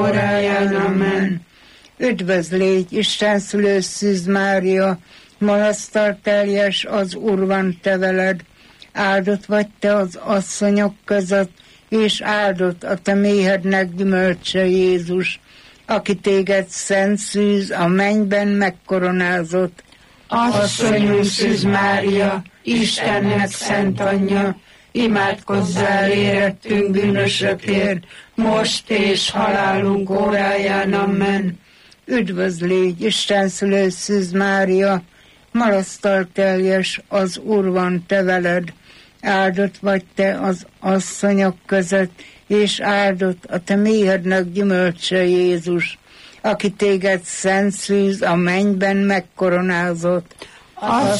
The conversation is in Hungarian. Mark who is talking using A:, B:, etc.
A: óráján. Amen.
B: Üdvözlégy, Isten szülő Szűz Mária, magasztal teljes, az Úr van te veled, áldott vagy te az asszonyok között, és áldott a te méhednek gyümölcse Jézus, aki téged szent szűz a mennyben megkoronázott.
A: Asszonyunk Szűz Mária, Istennek szent anyja, imádkozzál érettünk bűnösökért, most és halálunk óráján. Amen.
B: Üdvözlégy, Isten szülő Szűz Mária, magasztal teljes, az Úr van te veled, áldott vagy te az asszonyok között, és áldott a te méhednek gyümölcse Jézus, aki téged szent szűz a mennyben megkoronázott.